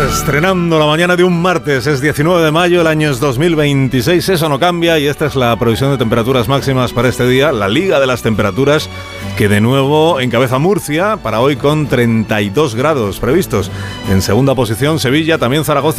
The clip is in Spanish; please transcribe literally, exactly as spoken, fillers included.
Estrenando la mañana de un martes, es diecinueve de mayo, el año es dos mil veintiséis, eso no cambia y esta es la previsión de temperaturas máximas para este día, la liga de las temperaturas que de nuevo encabeza Murcia para hoy con treinta y dos grados previstos. En segunda posición Sevilla, también Zaragoza